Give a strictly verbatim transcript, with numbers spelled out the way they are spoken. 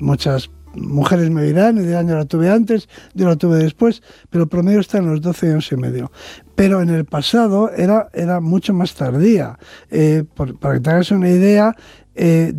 muchas mujeres me dirán, y dirán, yo la tuve antes, yo la tuve después, pero el promedio está en los doce años y medio. Pero en el pasado era, era mucho más tardía. Eh, por, para que te hagas una idea, eh,